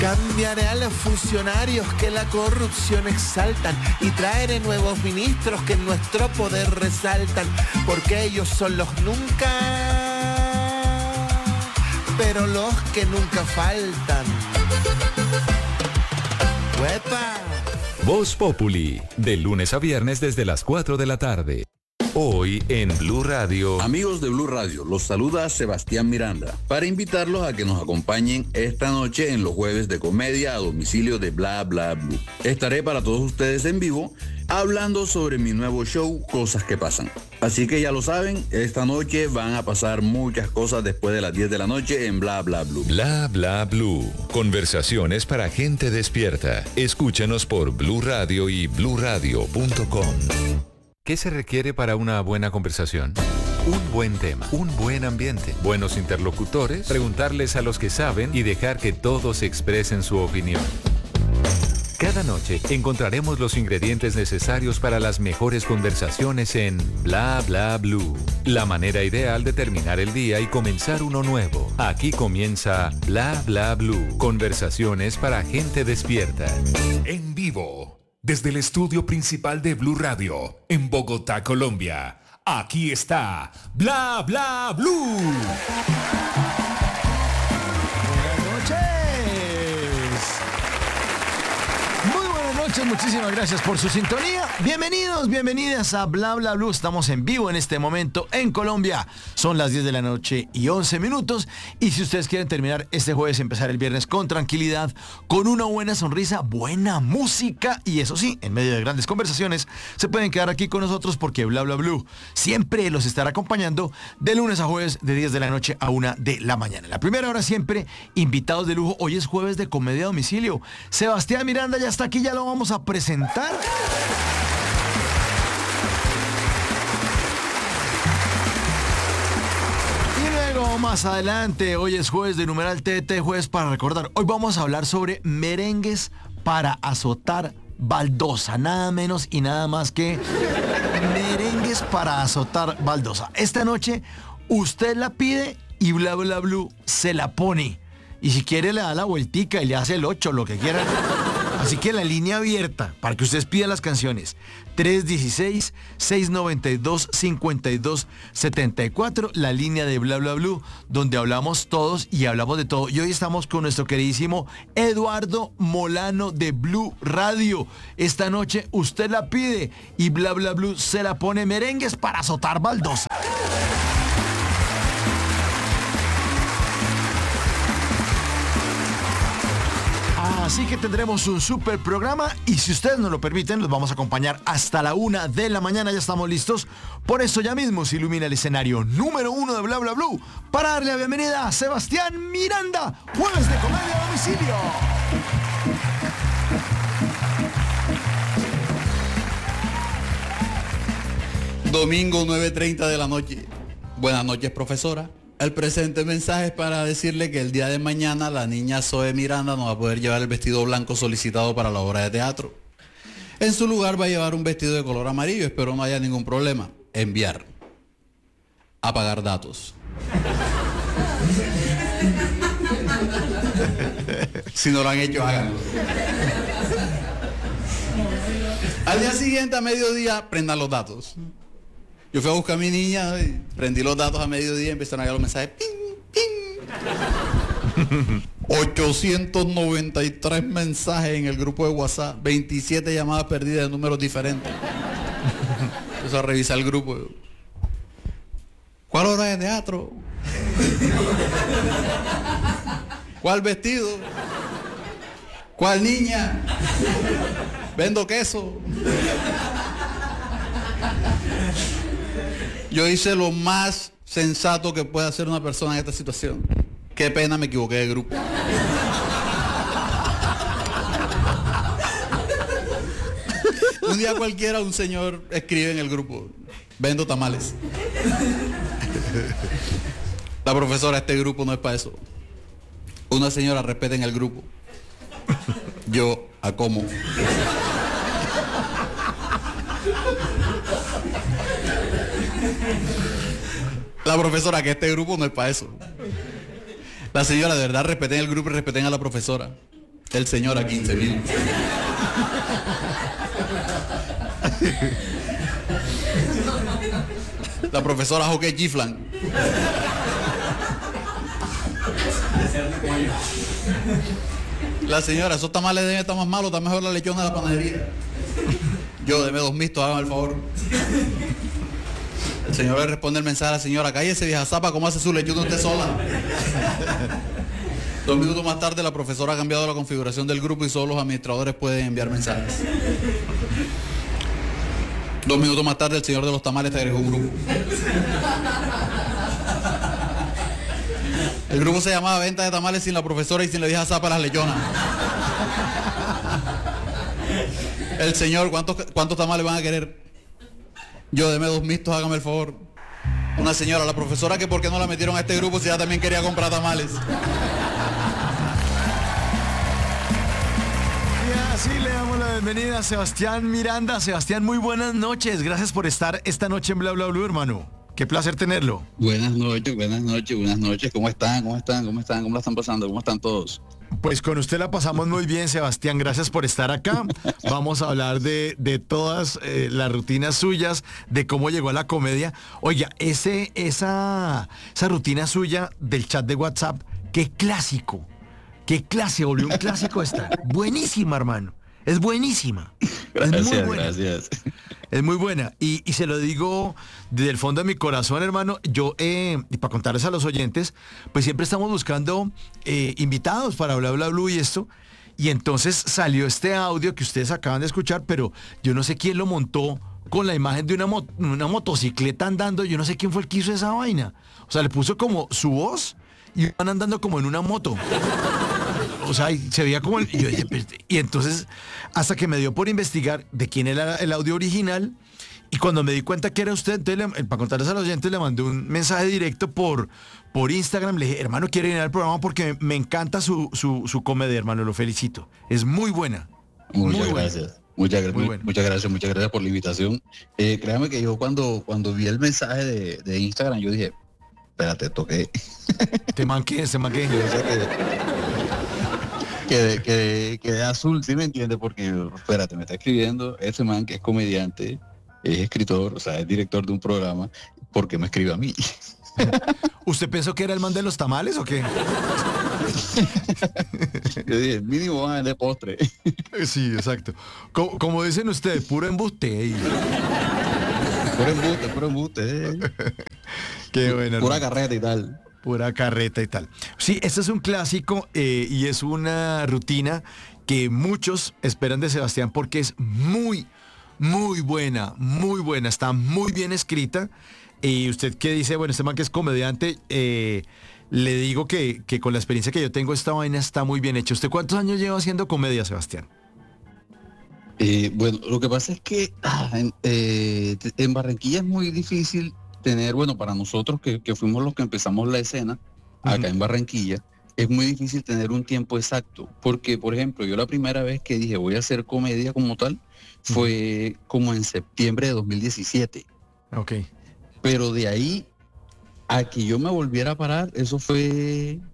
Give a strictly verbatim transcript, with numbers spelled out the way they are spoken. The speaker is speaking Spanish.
Cambiaré a los funcionarios que la corrupción exaltan y traeré nuevos ministros que en nuestro poder resaltan, porque ellos son los nunca, pero los que nunca faltan. ¡Huepa! Voz Populi, de lunes a viernes desde las cuatro de la tarde. Hoy en Blue Radio. Amigos de Blue Radio, los saluda Sebastián Miranda para invitarlos a que nos acompañen esta noche en los jueves de comedia a domicilio de Bla Bla Blue. Estaré para todos ustedes en vivo hablando sobre mi nuevo show Cosas que Pasan. Así que ya lo saben, esta noche van a pasar muchas cosas después de las diez de la noche en Bla Bla Blue. Bla Bla Blue. Conversaciones para gente despierta. Escúchanos por Blue Radio y blue radio punto com. ¿Qué se requiere para una buena conversación? Un buen tema, un buen ambiente, buenos interlocutores, preguntarles a los que saben y dejar que todos expresen su opinión. Cada noche encontraremos los ingredientes necesarios para las mejores conversaciones en Bla Bla Blue. La manera ideal de terminar el día y comenzar uno nuevo. Aquí comienza Bla Bla Blue. Conversaciones para gente despierta. En vivo. Desde el estudio principal de Blue Radio, en Bogotá, Colombia. Aquí está Bla Bla Blue. Buenas noches. Muy buenas noches, muchísimas gracias por su sintonía. Bienvenidos, bienvenidas a Bla Bla Blue. Estamos en vivo en este momento en Colombia. Son las diez de la noche y once minutos. Y si ustedes quieren terminar este jueves y empezar el viernes con tranquilidad, con una buena sonrisa, buena música y eso sí, en medio de grandes conversaciones, se pueden quedar aquí con nosotros porque Bla Bla Blue siempre los estará acompañando de lunes a jueves de diez de la noche a una de la mañana. La primera hora siempre invitados de lujo. Hoy es jueves de comedia a domicilio. Sebastián Miranda ya está aquí, ya lo vamos a presentar. Más adelante, hoy es jueves de numeral T T, jueves para recordar. Hoy vamos a hablar sobre merengues para azotar baldosa, nada menos y nada más que merengues para azotar baldosa. Esta noche usted la pide y Bla Bla Blue se la pone. Y si quiere le da la vueltica y le hace el ocho, lo que quiera. Así que la línea abierta para que ustedes pidan las canciones. tres uno seis, seis nueve dos, cinco dos siete cuatro, la línea de Bla Bla Blue, donde hablamos todos y hablamos de todo. Y hoy estamos con nuestro queridísimo Eduardo Molano de Blue Radio. Esta noche usted la pide y Bla Bla Blue se la pone, merengues para azotar baldosa. Así que tendremos un super programa y si ustedes nos lo permiten, los vamos a acompañar hasta la una de la mañana. Ya estamos listos. Por eso ya mismo se ilumina el escenario número uno de Bla Bla Blue para darle la bienvenida a Sebastián Miranda, jueves de comedia a domicilio. Domingo nueve treinta de la noche. Buenas noches, profesora. El presente mensaje es para decirle que el día de mañana la niña Zoe Miranda no va a poder llevar el vestido blanco solicitado para la obra de teatro. En su lugar va a llevar un vestido de color amarillo. Espero no haya ningún problema. Enviar. Apagar datos. Si no lo han hecho, háganlo. Al día siguiente, a mediodía, prendan los datos. Yo fui a buscar a mi niña, y prendí los datos a mediodía y empezaron a llegar los mensajes. ¡Ping, ping! ochocientos noventa y tres mensajes en el grupo de WhatsApp, veintisiete llamadas perdidas de números diferentes. Empezó a revisar el grupo. ¿Cuál hora de teatro? ¿Cuál vestido? ¿Cuál niña? Vendo queso. Yo hice lo más sensato que puede hacer una persona en esta situación. Qué pena, me equivoqué de grupo. Un día cualquiera un señor escribe en el grupo: vendo tamales. La profesora: este grupo no es para eso. Una señora: respeten el grupo. Yo: ¿a cómo? La profesora: que este grupo no es para eso. La señora: de verdad, respeten el grupo y respeten a la profesora. El señor a quince mil. La profesora Hockey Giflan. La señora, esos tamales deben estar más malos, está mejor la lechona de la panadería. Yo, deme dos mixtos, hágame el favor. El señor le responde el mensaje a la señora, cállese vieja zapa, ¿cómo hace su lechona usted sola? Dos minutos más tarde la profesora ha cambiado la configuración del grupo y solo los administradores pueden enviar mensajes. Dos minutos más tarde el señor de los tamales te agregó un grupo. El grupo se llamaba Venta de Tamales sin la profesora y sin la vieja zapa las lechonas. El señor, ¿cuántos, cuántos tamales van a querer? Yo, deme dos mixtos, hágame el favor. Una señora, la profesora, que por qué no la metieron a este grupo si ella también quería comprar tamales. Y así le damos la bienvenida a Sebastián Miranda. Sebastián, muy buenas noches. Gracias por estar esta noche en Bla Bla Blue, hermano. Qué placer tenerlo. Buenas noches, buenas noches, buenas noches. ¿Cómo están? ¿Cómo están? ¿Cómo están? ¿Cómo la están pasando? ¿Cómo están todos? Pues con usted la pasamos muy bien, Sebastián. Gracias por estar acá. Vamos a hablar de, de todas eh, las rutinas suyas, de cómo llegó a la comedia. Oiga, ese, esa, esa rutina suya del chat de WhatsApp, qué clásico. Qué clase, volvió un clásico esta. Buenísima, hermano. Es buenísima. Gracias, es muy buena. gracias. Es muy buena. Y, y se lo digo desde el fondo de mi corazón, hermano. Yo, eh, y para contarles a los oyentes, pues siempre estamos buscando eh, invitados para Bla Bla Blue y esto. Y entonces salió este audio que ustedes acaban de escuchar, pero yo no sé quién lo montó con la imagen de una, mo- una motocicleta andando. Yo no sé quién fue el que hizo esa vaina. O sea, le puso como su voz y van andando como en una moto. O sea, y se veía como el, y, yo dije, pues, y entonces hasta que me dio por investigar de quién era el audio original, y cuando me di cuenta que era usted, entonces le, para contarles a los oyentes, le mandé un mensaje directo por, por Instagram. Le dije, hermano, quiere venir al programa porque me encanta su, su, su comedia, hermano, lo felicito. Es muy buena. Muchas muy gracias. Buena. Muchas, Muy bueno. muchas gracias, muchas gracias por la invitación. Eh, créame que yo cuando, cuando vi el mensaje de, de Instagram, yo dije, espérate, toqué. Te manqué, se manqué. Yo sé que quedé, quedé, quedé azul, ¿sí me entiendes? Porque, espérate, me está escribiendo ese man que es comediante, es escritor, o sea, es director de un programa, ¿por qué me escribe a mí? ¿Usted pensó que era el man de los tamales o qué? Yo dije, mínimo van a vender postre. Sí, exacto. Como, como dicen ustedes, puro embuste. Y... Puro embuste, puro embuste. Eh. Qué bueno. Pura hermano. carreta y tal. Pura carreta y tal. Sí, este es un clásico eh, y es una rutina que muchos esperan de Sebastián porque es muy, muy buena, muy buena. Está muy bien escrita. Y usted que dice, bueno, este man que es comediante, eh, le digo que, que con la experiencia que yo tengo, esta vaina está muy bien hecha. ¿Usted cuántos años lleva haciendo comedia, Sebastián? Eh, bueno, lo que pasa es que ah, en, eh, en Barranquilla es muy difícil tener, bueno, para nosotros que, que fuimos los que empezamos la escena acá uh-huh. en Barranquilla, es muy difícil tener un tiempo exacto, porque, por ejemplo, yo la primera vez que dije voy a hacer comedia como tal, fue uh-huh. como en septiembre de dos mil diecisiete. Ok. Pero de ahí a que yo me volviera a parar, eso fue